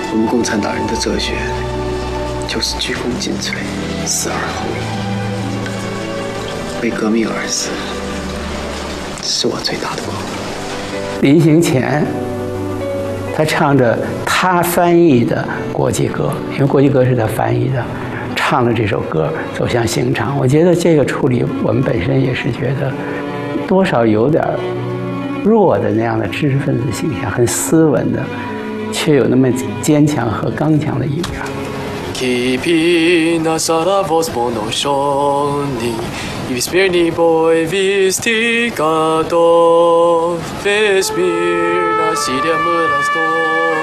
我们共产党人的哲学就是鞠躬尽瘁，死而后已。为革命而死，是我最大的光荣。 临行前，他唱着他翻译的国际歌，因为国际歌是他翻译的，唱了这首歌走向刑场。我觉得这个处理，我们本身也是觉得多少有点弱的那样的知识分子形象，很斯文的，却有那么坚强和刚强的一面。 Kipi na saravos monoshoni, Vismirni boy visticado, Vesmir na sidia murasto.